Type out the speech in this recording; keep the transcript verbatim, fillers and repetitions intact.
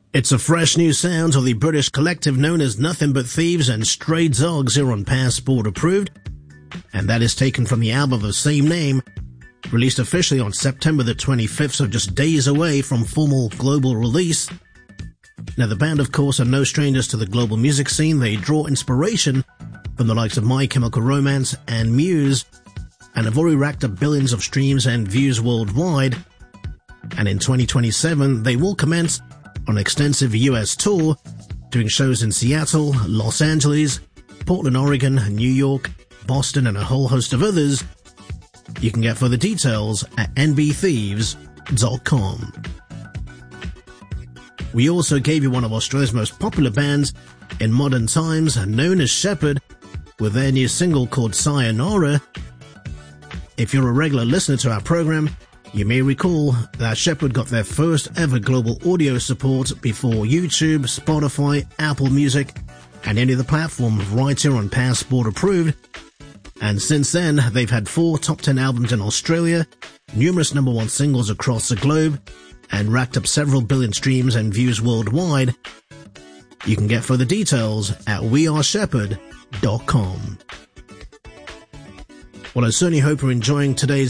It's a fresh new sound of the British collective known as Nothing But Thieves and Stray Dogs here on Passport Approved, and that is taken from the album of the same name, released officially on September the twenty-fifth, so just days away from formal global release. Now the band of course are no strangers to the global music scene. They draw inspiration from the likes of My Chemical Romance and Muse, and have already racked up billions of streams and views worldwide. And in twenty twenty-seven, they will commence on an extensive U S tour, doing shows in Seattle, Los Angeles, Portland, Oregon, New York, Boston, and a whole host of others. You can get further details at N B thieves dot com. We also gave you one of Australia's most popular bands in modern times, known as Shepherd, with their new single called Sayonara. If you're a regular listener to our program, you may recall that Shepherd got their first ever global audio support before YouTube, Spotify, Apple Music, and any other platform right here on Passport Approved. And since then, they've had four top ten albums in Australia, numerous number one singles across the globe, and racked up several billion streams and views worldwide. You can get further details at we are shepherd dot com. Well, I certainly hope you're enjoying today's